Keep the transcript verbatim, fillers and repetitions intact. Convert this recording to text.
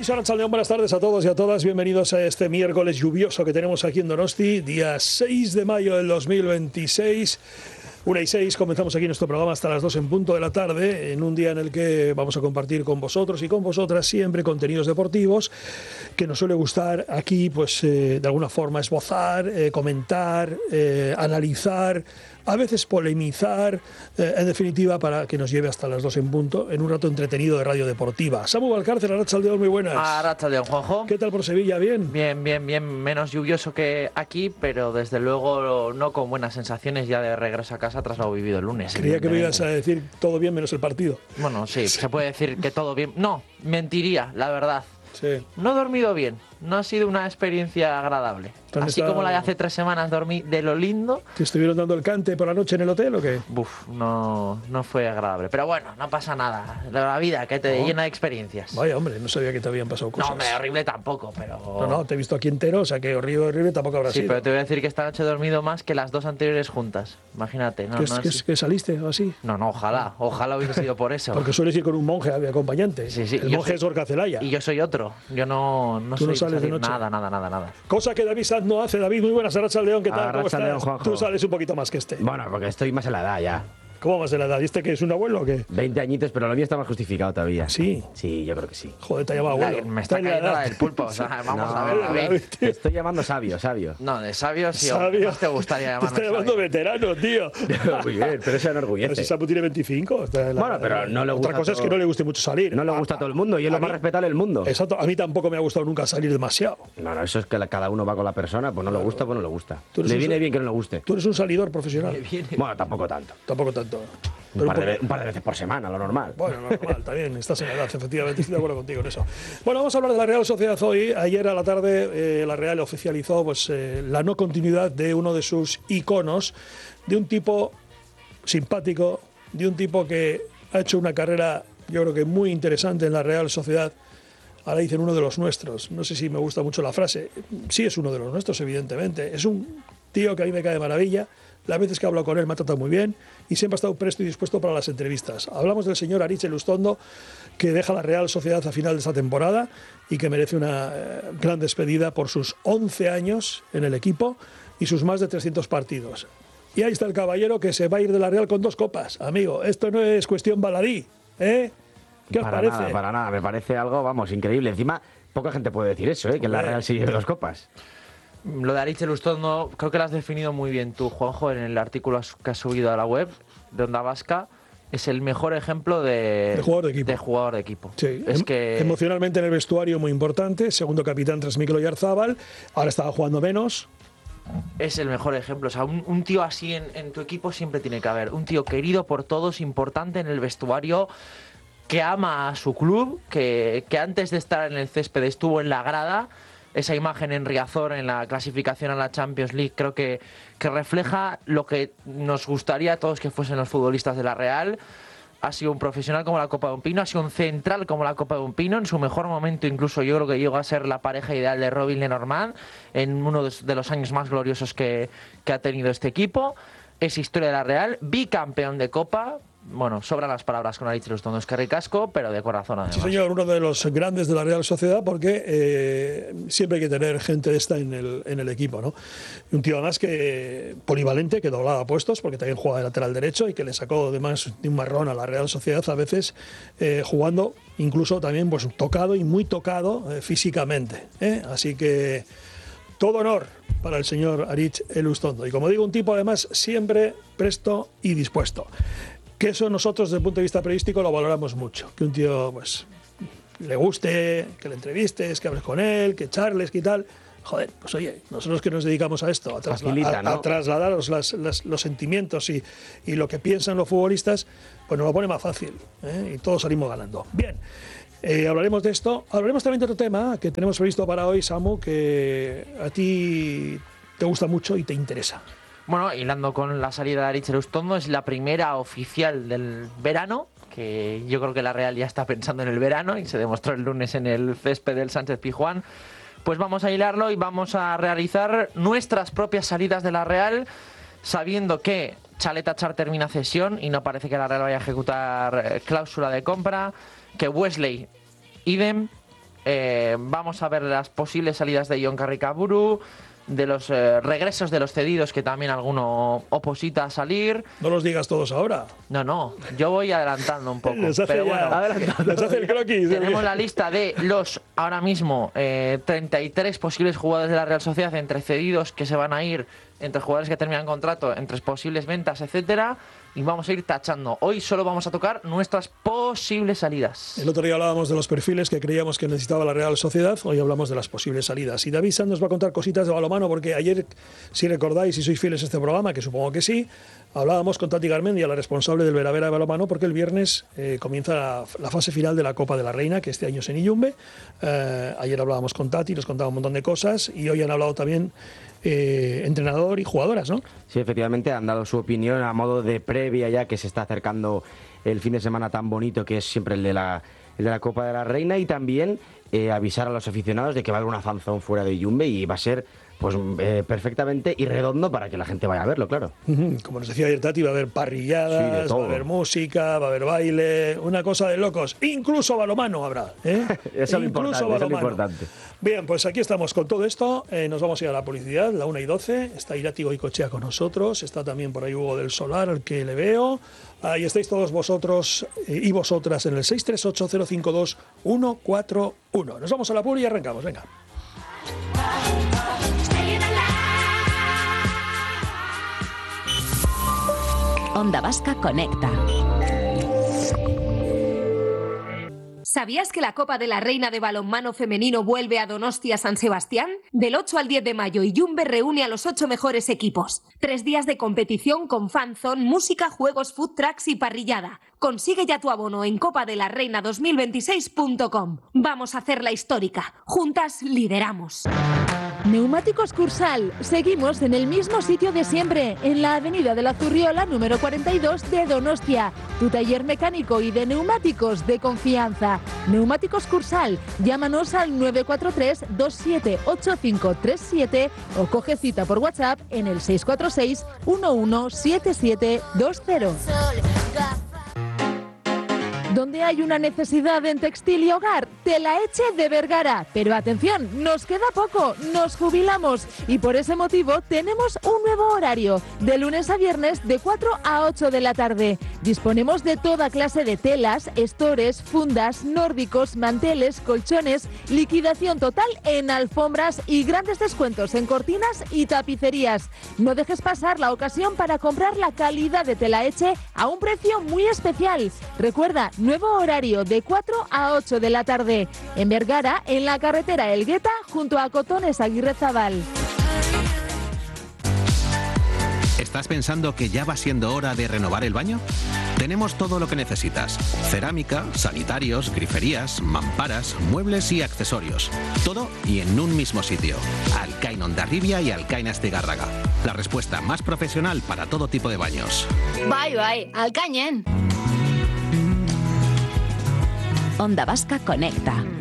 Kaixo, arratsaldeon, buenas tardes a todos y a todas. Bienvenidos a este miércoles lluvioso que tenemos aquí en Donosti, día seis de mayo del dos mil veintiséis. una y seis, comenzamos aquí nuestro programa hasta las dos en punto de la tarde, en un día en el que vamos a compartir con vosotros y con vosotras siempre contenidos deportivos que nos suele gustar aquí, pues eh, de alguna forma esbozar, eh, comentar, eh, analizar, a veces polemizar, eh, en definitiva para que nos lleve hasta las dos en punto, en un rato entretenido de radio deportiva. Samu Valcárcel, arratsaldeon, muy buenas. Arratsaldeon, Juanjo. ¿Qué tal por Sevilla? ¿Bien? Bien, bien, bien, menos lluvioso que aquí, pero desde luego no con buenas sensaciones ya de regreso a casa tras lo vivido el lunes. Creía que me ibas a decir todo bien menos el partido. Bueno, sí, se puede decir que todo bien. No, mentiría, la verdad. Sí. No he dormido bien, no ha sido una experiencia agradable. Así estado... como la de hace tres semanas dormí de lo lindo. ¿Te estuvieron dando el cante por la noche en el hotel o qué? Uf, no, no fue agradable. Pero bueno, no pasa nada. La vida que te no. llena de experiencias. Vaya, hombre, no sabía que te habían pasado cosas. No, hombre, horrible tampoco, pero... No, no, te he visto aquí entero, o sea que horrible, horrible tampoco habrá sí, sido. Sí, pero te voy a decir que esta noche he dormido más que las dos anteriores juntas. Imagínate. No, ¿Que, no que, es... que saliste o así? No, no, ojalá. Ojalá hubiese sido por eso. Porque sueles ir con un monje acompañante. Sí, sí. El monje soy... es Gorka Celaya. Y yo soy otro. Yo no, no ¿Tú soy no sales de noche? Nada, nada, nada, nada. Cosa que David Sanz no hace. David, muy buenas, arratsaldeon, ¿qué tal? ¿Cómo estás? Juanjo. Tú sales un poquito más que este. Bueno, porque estoy más en la edad ya. ¿Cómo más de la edad? ¿Y este que es un abuelo o qué? veinte añitos, pero lo mío está más justificado todavía. ¿Sí? Sí, yo creo que sí. Joder, te llama abuelo. Me está, está cayendo la del pulpo. O sea, vamos no, a ver, David. Te estoy llamando sabio, sabio. No, de sabio sí. Sabio. ¿Cómo te gustaría llamarme? Te estoy llamando sabio? veterano, tío. Muy bien, pero eso no enorgullece. Pero si Samu tiene veinticinco. Está la, bueno, pero no le gusta. Otra cosa todo... es que no le guste mucho salir. No le gusta a, a todo el mundo y es lo mí, más respetable del mundo. Exacto. A mí tampoco me ha gustado nunca salir demasiado. No, no, eso es que cada uno va con la persona. Pues no le gusta, pues no le gusta. Le un, viene bien que no le guste. Tú eres un salidor profesional. Bueno, tampoco tanto. Tampoco tanto. Un par, de, un par de veces por semana, lo normal. Bueno, normal, también estás en edad, efectivamente, estoy de acuerdo contigo en eso. Bueno, vamos a hablar de la Real Sociedad hoy. Ayer a la tarde eh, la Real oficializó pues, eh, la no continuidad de uno de sus iconos, de un tipo simpático, de un tipo que ha hecho una carrera, yo creo que muy interesante en la Real Sociedad. Ahora dicen uno de los nuestros, no sé si me gusta mucho la frase, sí es uno de los nuestros, evidentemente. Es un tío que a mí me cae de maravilla. Las veces que he hablado con él me ha tratado muy bien y siempre ha estado presto y dispuesto para las entrevistas. Hablamos del señor Aritz Elustondo, que deja la Real Sociedad a final de esta temporada y que merece una eh, gran despedida por sus once años en el equipo y sus más de trescientos partidos. Y ahí está el caballero que se va a ir de la Real con dos copas. Amigo, esto no es cuestión baladí, ¿eh? ¿Qué os para parece? Nada, para nada, me parece algo, vamos, increíble. Encima, poca gente puede decir eso, ¿eh? Que en la Real se lleve dos copas. Lo de Aritz Elustondo, creo que lo has definido muy bien tú, Juanjo, en el artículo que has subido a la web de Onda Vasca. Es el mejor ejemplo de, de jugador de equipo. De jugador de equipo. Sí, es em, que... emocionalmente en el vestuario muy importante, segundo capitán tras Mikel Oyarzábal, ahora estaba jugando menos. Es el mejor ejemplo. O sea, un, un tío así en, en tu equipo siempre tiene que haber. Un tío querido por todos, importante en el vestuario, que ama a su club, que, que antes de estar en el césped estuvo en la grada. Esa imagen en Riazor, en la clasificación a la Champions League, creo que, que refleja lo que nos gustaría a todos que fuesen los futbolistas de la Real. Ha sido un profesional como la Copa de un Pino, ha sido un central como la Copa de un Pino. En su mejor momento incluso yo creo que llegó a ser la pareja ideal de Robin Lenormand en uno de los años más gloriosos que, que ha tenido este equipo. Es historia de la Real, bicampeón de Copa. Bueno, sobran las palabras con Aritz Elustondo, es que ricasco, pero de corazón además. Sí, señor, uno de los grandes de la Real Sociedad, porque eh, siempre hay que tener gente de esta en el, en el equipo, ¿no? Y un tío además que polivalente, que doblaba puestos, porque también juega de lateral derecho y que le sacó además de un marrón a la Real Sociedad a veces eh, jugando, incluso también pues tocado y muy tocado eh, físicamente, ¿eh? Así que todo honor para el señor Aritz Elustondo. Y como digo, un tipo además siempre presto y dispuesto. Que eso nosotros desde el punto de vista periodístico lo valoramos mucho. Que un tío pues le guste, que le entrevistes, que hables con él, que charles, que tal. Joder, pues oye, nosotros que nos dedicamos a esto, a, trasla Facilita, a, ¿no? a trasladaros las, las, los sentimientos y, y lo que piensan los futbolistas, pues nos lo pone más fácil, ¿eh? Y todos salimos ganando. Bien, eh, hablaremos de esto. Hablaremos también de otro tema que tenemos previsto para hoy, Samu, que a ti te gusta mucho y te interesa. Bueno, hilando con la salida de Aritz Elustondo, es la primera oficial del verano, que yo creo que la Real ya está pensando en el verano y se demostró el lunes en el césped del Sánchez Pizjuán. Pues vamos a hilarlo y vamos a realizar nuestras propias salidas de la Real, sabiendo que Chaleta Char termina cesión y no parece que la Real vaya a ejecutar cláusula de compra, que Wesley, idem, eh, vamos a ver las posibles salidas de Jon Carricaburu, de los eh, regresos de los cedidos, que también alguno oposita a salir. No los digas todos ahora. No, no, yo voy adelantando un poco. Les hace pero ya- bueno, les hace el croquis. tenemos la lista de los ahora mismo eh, treinta y tres posibles jugadores de la Real Sociedad, entre cedidos que se van a ir, entre jugadores que terminan contrato, entre posibles ventas, etcétera, y vamos a ir tachando. Hoy solo vamos a tocar nuestras posibles salidas. El otro día hablábamos de los perfiles que creíamos que necesitaba la Real Sociedad, hoy hablamos de las posibles salidas. Y David Sanz nos va a contar cositas de balonmano, porque ayer, si recordáis, si sois fieles a este programa, que supongo que sí, hablábamos con Tati Garmendia, la responsable del Veravera de balonmano, porque el viernes eh, comienza la, la fase final de la Copa de la Reina, que este año es en Iyumbe. Eh, ayer hablábamos con Tati, nos contaba un montón de cosas, y hoy han hablado también eh, entrenador y jugadoras, ¿no? Sí, efectivamente, han dado su opinión a modo de previa, ya que se está acercando el fin de semana tan bonito que es siempre el de la, el de la Copa de la Reina, y también eh, avisar a los aficionados de que va a haber una fanzón fuera de Iyumbe y va a ser pues eh, perfectamente y redondo para que la gente vaya a verlo, claro. Como nos decía ayer Tati, va a haber parrilladas, Sí, de todo. va a haber música, va a haber baile, una cosa de locos. Incluso balomano habrá, ¿eh? Eso es lo importante, eso es lo balomano. importante. Bien, pues aquí estamos con todo esto. Eh, nos vamos a ir a la publicidad, la una y doce. Está Irati Goicoechea con nosotros. Está también por ahí Hugo del Solar, al que le veo. Ahí estáis todos vosotros eh, y vosotras en el seis tres ocho cero cinco dos uno cuatro uno. Nos vamos a la publi y arrancamos, venga. Onda Vasca Conecta. ¿Sabías que la Copa de la Reina de Balonmano Femenino vuelve a Donostia San Sebastián? Del ocho al diez de mayo, Iyumbe reúne a los ocho mejores equipos. Tres días de competición con fanzone, música, juegos, food trucks y parrillada. Consigue ya tu abono en copa de la reina dos mil veintiséis punto com. Vamos a hacerla histórica. Juntas lideramos. Neumáticos Cursal. Seguimos en el mismo sitio de siempre, en la avenida de la Zurriola número cuarenta y dos de Donostia. Tu taller mecánico y de neumáticos de confianza. Neumáticos Cursal. Llámanos al nueve cuatro tres dos siete ocho cinco tres siete o coge cita por WhatsApp en el seis cuatro seis uno uno siete siete dos cero. Donde hay una necesidad en textil y hogar, Telaeche de Vergara. Pero atención, nos queda poco, nos jubilamos y por ese motivo tenemos un nuevo horario, de lunes a viernes de cuatro a ocho de la tarde. Disponemos de toda clase de telas, estores, fundas, nórdicos, manteles, colchones, liquidación total en alfombras y grandes descuentos en cortinas y tapicerías. No dejes pasar la ocasión para comprar la calidad de Telaeche a un precio muy especial. Recuerda, nuevo horario de cuatro a ocho de la tarde. En Vergara, en la carretera Elgueta, junto a Cotones Aguirrezabal. ¿Estás pensando que ya va siendo hora de renovar el baño? Tenemos todo lo que necesitas. Cerámica, sanitarios, griferías, mamparas, muebles y accesorios. Todo y en un mismo sitio. Alcain Hondarribia y Alcain Astigarraga. La respuesta más profesional para todo tipo de baños. Bye, bye. Alcañen. Onda Vasca Conecta.